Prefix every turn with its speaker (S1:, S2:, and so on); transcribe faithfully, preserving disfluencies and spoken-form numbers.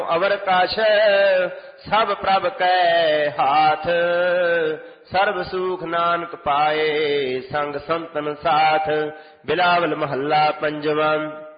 S1: ਅਵਰ ਕਛ ਸਭ ਪ੍ਰਭ ਕੈ ਹਾਥ। ਸਰਬ ਸੂਖ ਨਾਨਕ ਪਾਏ ਸੰਗ ਸੰਤਨ ਸਾਥ। ਬਿਲਾਵਲ ਮਹੱਲਾ ਪੰਜਵਾਂ।